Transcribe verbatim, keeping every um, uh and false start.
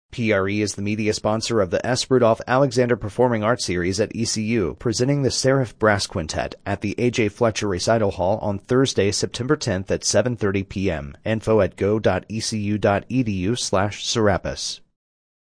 P R E is the media sponsor of the S. Rudolph Alexander Performing Arts Series at E C U, presenting the Seraph Brass Quintet at the A J. Fletcher Recital Hall on Thursday, September tenth at seven thirty p.m. Info at go dot e c u dot e d u slash Serapis.